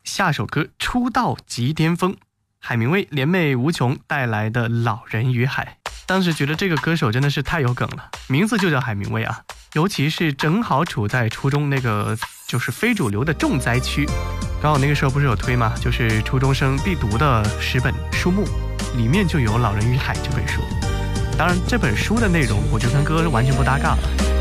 下首歌出道即巅峰，海明威联袂无穷带来的《老人与海》。当时觉得这个歌手真的是太有梗了，名字就叫海明威啊，尤其是正好处在初中那个就是非主流的重灾区，刚好那个时候不是有推吗？就是初中生必读的10本书目，里面就有《老人与海》这本书。当然这本书的内容我就跟歌完全不搭嘎了。